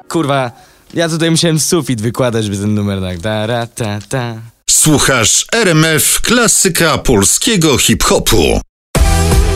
Kurwa, ja tutaj musiałem sufit wykładać, żeby ten numer tak ta. Słuchasz RMF Klasyka Polskiego Hip-Hopu.